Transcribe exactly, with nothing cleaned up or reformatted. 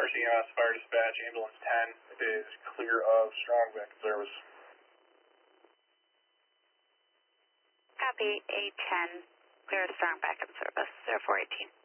R C M S Fire Dispatch, Ambulance ten is clear of strong back in service. Copy, A ten, clear of strong back in service, zero four eighteen.